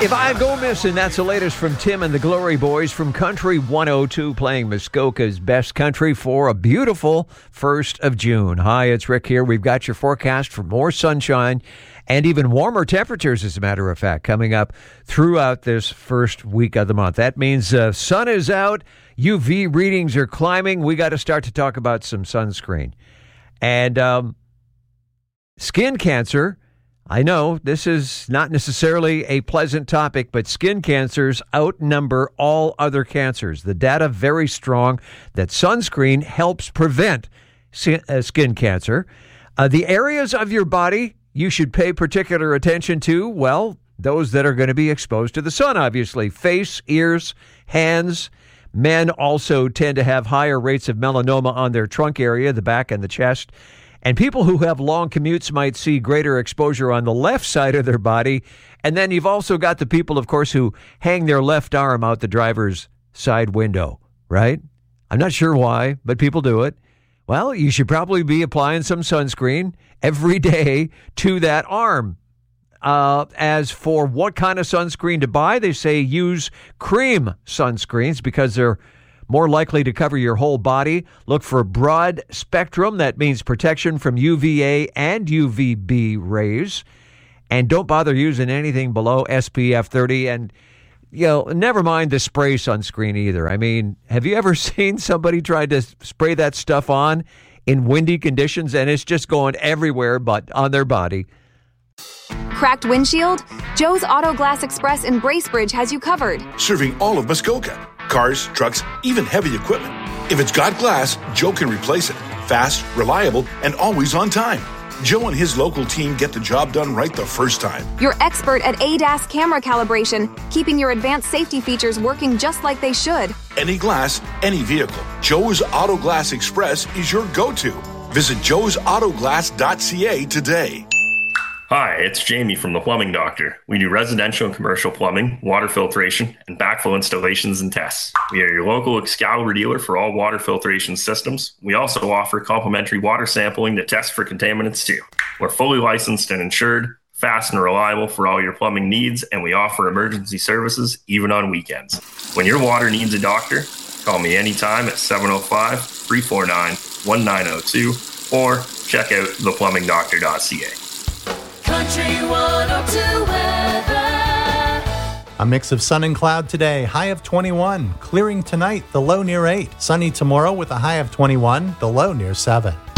If I go missing, that's the latest from Tim and the Glory Boys from Country 102, playing Muskoka's best country for a beautiful 1st of June. Hi, it's Rick here. We've got your forecast for more sunshine and even warmer temperatures, as a matter of fact, coming up throughout this first week of the month. That means sun is out, UV readings are climbing. We got to start to talk about some sunscreen. And skin cancer. I know this is not necessarily a pleasant topic, but skin cancers outnumber all other cancers. The data very strong that sunscreen helps prevent skin cancer. The areas of your body you should pay particular attention to, well, those that are going to be exposed to the sun, obviously. Face, ears, hands. Men also tend to have higher rates of melanoma on their trunk area, the back and the chest. And people who have long commutes might see greater exposure on the left side of their body. And then you've also got the people, of course, who hang their left arm out the driver's side window, right? I'm not sure why, but people do it. Well, you should probably be applying some sunscreen every day to that arm. As for what kind of sunscreen to buy, they say use cream sunscreens because they're more likely to cover your whole body. Look for broad spectrum. That means protection from UVA and UVB rays. And don't bother using anything below SPF 30. And, never mind the spray sunscreen either. I mean, have you ever seen somebody try to spray that stuff on in windy conditions and it's just going everywhere but on their body? Cracked windshield? Joe's Auto Glass Express in Bracebridge has you covered. Serving all of Muskoka. Cars, trucks, even heavy equipment. If it's got glass, Joe can replace it. Fast, reliable, and always on time. Joe and his local team get the job done right the first time. You're expert at ADAS camera calibration, keeping your advanced safety features working just like they should. Any glass, any vehicle. Joe's Auto Glass Express is your go-to. Visit joesautoglass.ca today. Hi, it's Jamie from The Plumbing Doctor. We do residential and commercial plumbing, water filtration, and backflow installations and tests. We are your local Excalibur dealer for all water filtration systems. We also offer complimentary water sampling to test for contaminants too. We're fully licensed and insured, fast and reliable for all your plumbing needs, and we offer emergency services even on weekends. When your water needs a doctor, call me anytime at 705-349-1902 or check out theplumbingdoctor.ca. Country 102 weather. A mix of sun and cloud today, high of 21. Clearing tonight, the low near 8. Sunny tomorrow with a high of 21, the low near 7.